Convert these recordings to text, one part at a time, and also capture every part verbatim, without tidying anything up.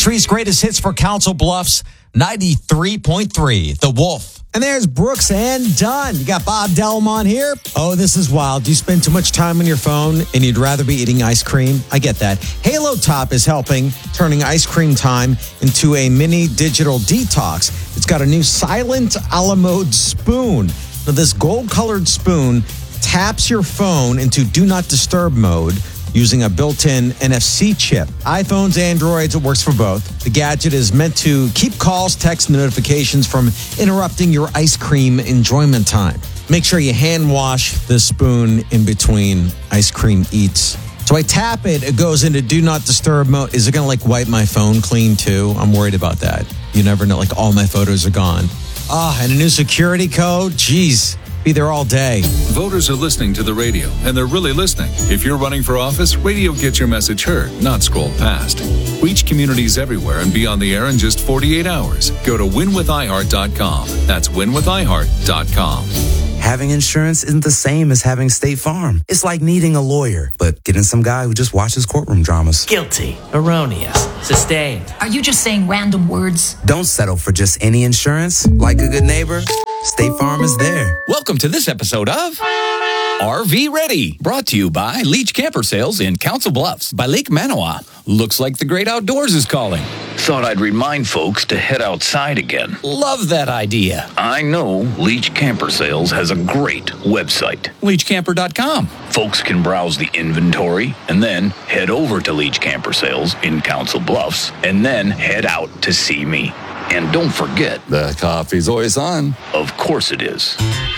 Country's greatest hits for Council Bluffs, ninety-three point three, The Wolf. And there's Brooks and Dunn. You got Bob Delmont here. Oh, this is wild. You spend too much time on your phone and you'd rather be eating ice cream? I get that. Halo Top is helping, turning ice cream time into a mini digital detox. It's got a new silent a la mode spoon. Now, this gold-colored spoon taps your phone into do not disturb mode using a built-in N F C chip. iPhones, Androids, it works for both. The gadget is meant to keep calls, texts, and notifications from interrupting your ice cream enjoyment time. Make sure you hand wash the spoon in between ice cream eats. So I tap it, it goes into do not disturb mode. Is it going to like wipe my phone clean too? I'm worried about that. You never know, like all my photos are gone. Ah, and a new security code? Jeez. Be there all day. Voters are listening to the radio, and they're really listening. If you're running for office, radio gets your message heard, not scrolled past. Reach communities everywhere and be on the air in just forty-eight hours. Go to win with i heart dot com. That's win with i heart dot com. Having insurance isn't the same as having State Farm. It's like needing a lawyer, but getting some guy who just watches courtroom dramas. Guilty, erroneous, sustained. Are you just saying random words? Don't settle for just any insurance. Like a good neighbor, State Farm is there. Welcome to this episode of R V Ready, brought to you by Leach Camper Sales in Council Bluffs by Lake Manawa. Looks like the great outdoors is calling. Thought I'd remind folks to head outside again. Love that idea. I know Leach Camper Sales has a great website. leach camper dot com. Folks can browse the inventory and then head over to Leach Camper Sales in Council Bluffs and then head out to see me. And don't forget, The coffee's always on. Of course it is.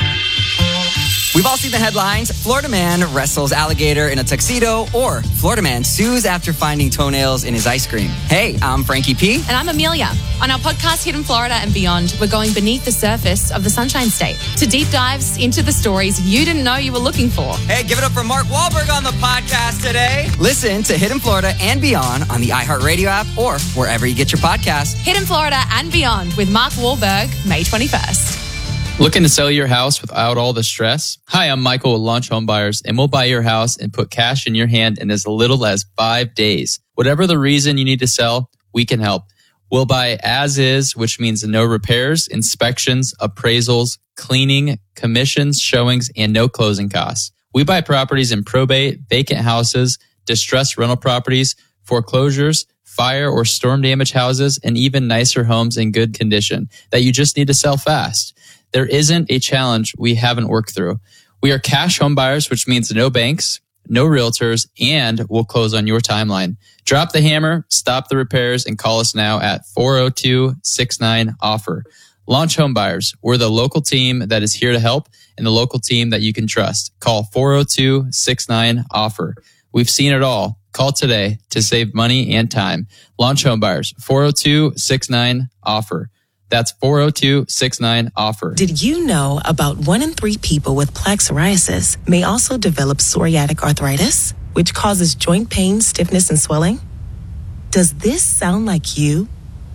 We've all seen the headlines. Florida man wrestles alligator in a tuxedo, or Florida man sues after finding toenails in his ice cream. Hey, I'm Frankie P. And I'm Amelia. On our podcast, Hidden Florida and Beyond, we're going beneath the surface of the Sunshine State to deep dives into the stories you didn't know you were looking for. Hey, give it up for Mark Wahlberg on the podcast today. Listen to Hidden Florida and Beyond on the iHeartRadio app or wherever you get your podcasts. Hidden Florida and Beyond with Mark Wahlberg, May twenty-first. Looking to sell your house without all the stress? Hi, I'm Michael with Launch Home Buyers, and we'll buy your house and put cash in your hand in as little as five days. Whatever the reason you need to sell, we can help. We'll buy as is, which means no repairs, inspections, appraisals, cleaning, commissions, showings, and no closing costs. We buy properties in probate, vacant houses, distressed rental properties, foreclosures, fire or storm damage houses, and even nicer homes in good condition that you just need to sell fast. There isn't a challenge we haven't worked through. We are cash home buyers, which means no banks, no realtors, and we'll close on your timeline. Drop the hammer, stop the repairs, and call us now at four oh two, six nine, offer. Launch Home Buyers. We're the local team that is here to help and the local team that you can trust. Call four oh two, six nine, offer. We've seen it all. Call today to save money and time. Launch Home Buyers, four oh two, six nine, offer. That's four oh two, six nine, offer. Did you know about one in three people with plaque psoriasis may also develop psoriatic arthritis, which causes joint pain, stiffness, and swelling? Does this sound like you?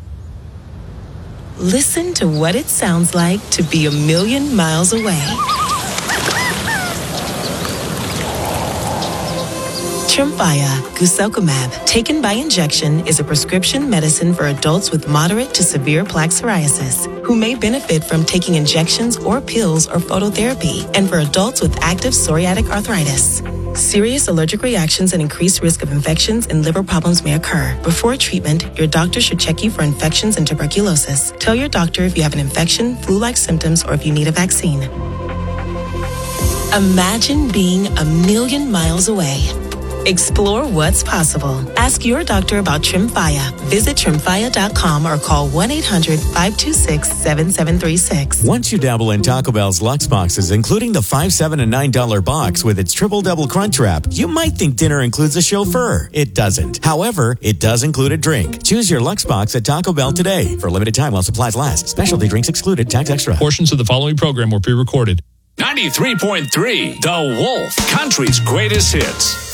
Listen to what it sounds like to be a million miles away. Tremfya guselkumab, taken by injection, is a prescription medicine for adults with moderate to severe plaque psoriasis who may benefit from taking injections or pills or phototherapy, and for adults with active psoriatic arthritis. Serious allergic reactions and increased risk of infections and liver problems may occur. Before treatment, your doctor should check you for infections and tuberculosis. Tell your doctor if you have an infection, flu-like symptoms, or if you need a vaccine. Imagine being a million miles away. Explore what's possible. Ask your doctor about Tremfya. Visit tremfya dot com or call one eight hundred, five two six, seven seven three six. Once you dabble in Taco Bell's Lux boxes, including the five, seven, and nine dollar box with its triple double crunch wrap, you might think dinner includes a chauffeur. It doesn't. However, it does include a drink. Choose your Lux box at Taco Bell today. For a limited time while supplies last. Specialty drinks excluded. Tax extra. Portions of the following program were pre-recorded. ninety-three point three, The Wolf, country's greatest hits.